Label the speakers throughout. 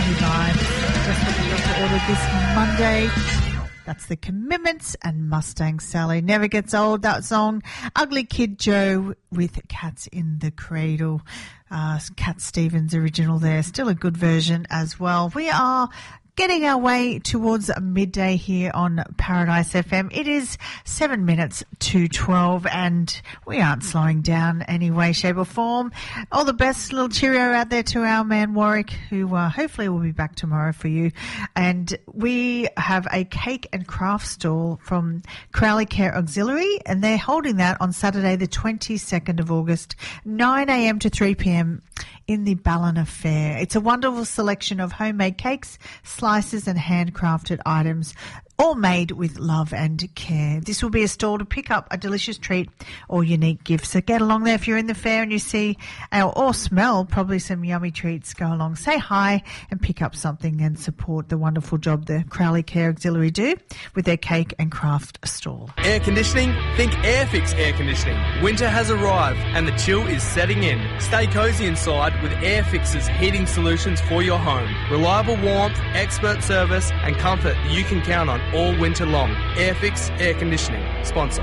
Speaker 1: 25. Just what the doctor ordered this Monday. That's The Commitments and Mustang Sally. Never gets old, that song. Ugly Kid Joe with Cats in the Cradle. Cat Stevens original there. Still a good version as well. We are getting our way towards midday here on Paradise FM. It is 7 minutes to 12 and we aren't slowing down any way, shape or form. All the best, little cheerio out there to our man Warwick, who hopefully will be back tomorrow for you. And we have a cake and craft stall from Crowley Care Auxiliary, and they're holding that on Saturday the 22nd of August, 9 a.m. to 3 p.m. in the Ballina Fair. It's a wonderful selection of homemade cakes, slices and handcrafted items, all made with love and care. This will be a stall to pick up a delicious treat or unique gift. So get along there if you're in the fair and you see or smell probably some yummy treats. Go along, say hi and pick up something and support the wonderful job the Crowley Care Auxiliary do with their cake and craft stall.
Speaker 2: Air conditioning? Think Airfix Air Conditioning. Winter has arrived and the chill is setting in. Stay cosy inside with Airfix's heating solutions for your home. Reliable warmth, expert service and comfort you can count on all winter long. Airfix Air Conditioning, sponsor.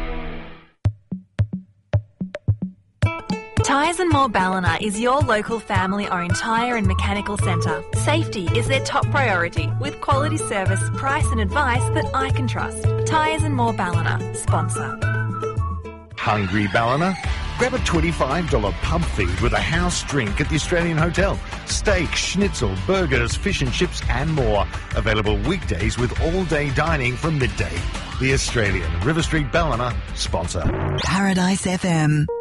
Speaker 3: Tyres and More Ballina is your local family-owned tyre and mechanical centre. Safety is their top priority, with quality service, price and advice that I can trust. Tyres and More Ballina, sponsor.
Speaker 4: Hungry Ballina? Grab a $25 pub feed with a house drink at the Australian Hotel. Steak, schnitzel, burgers, fish and chips and more. Available weekdays with all-day dining from midday. The Australian River Street Ballina sponsor.
Speaker 5: Paradise FM.